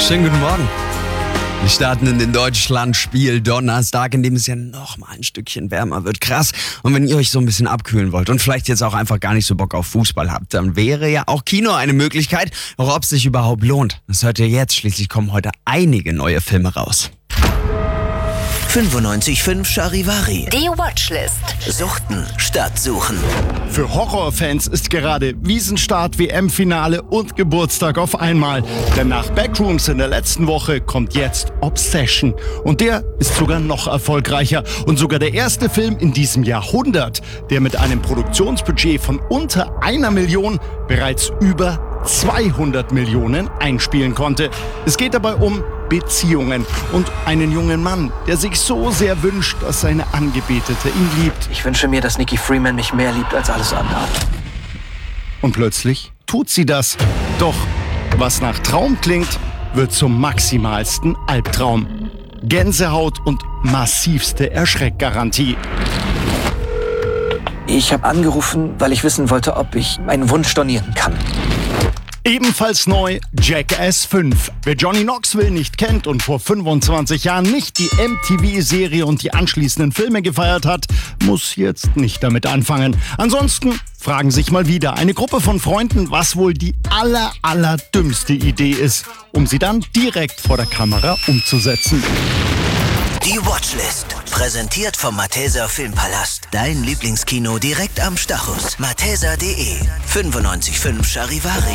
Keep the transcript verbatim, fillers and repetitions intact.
Schönen guten Morgen. Wir starten in den Deutschlandspiel Donnerstag, in dem es ja noch mal ein Stückchen wärmer wird. Krass. Und wenn ihr euch so ein bisschen abkühlen wollt und vielleicht jetzt auch einfach gar nicht so Bock auf Fußball habt, dann wäre ja auch Kino eine Möglichkeit. Auch ob es sich überhaupt lohnt. Das hört ihr jetzt. Schließlich kommen heute einige neue Filme raus. fünfundneunzig Komma fünf Charivari. Die Watchlist. Suchten statt Suchen. Für Horrorfans ist gerade Wiesenstart, W M-Finale und Geburtstag auf einmal. Denn nach Backrooms in der letzten Woche kommt jetzt Obsession. Und der ist sogar noch erfolgreicher. Und sogar der erste Film in diesem Jahrhundert, der mit einem Produktionsbudget von unter einer Million bereits über zweihundert Millionen einspielen konnte. Es geht dabei um Beziehungen und einen jungen Mann, der sich so sehr wünscht, dass seine Angebetete ihn liebt. Ich wünsche mir, dass Nikki Freeman mich mehr liebt als alles andere. Und plötzlich tut sie das. Doch was nach Traum klingt, wird zum maximalsten Albtraum. Gänsehaut und massivste Erschreckgarantie. Ich habe angerufen, weil ich wissen wollte, ob ich meinen Wunsch stornieren kann. Ebenfalls neu Jackass fünf. Wer Johnny Knoxville nicht kennt und vor fünfundzwanzig Jahren nicht die M T V-Serie und die anschließenden Filme gefeiert hat, muss jetzt nicht damit anfangen. Ansonsten fragen sich mal wieder eine Gruppe von Freunden, was wohl die aller, aller dümmste Idee ist, um sie dann direkt vor der Kamera umzusetzen. Die Watchlist. Präsentiert vom Malteser Filmpalast. Dein Lieblingskino direkt am Stachus. malteser punkt de. fünfundneunzig Komma fünf Charivari.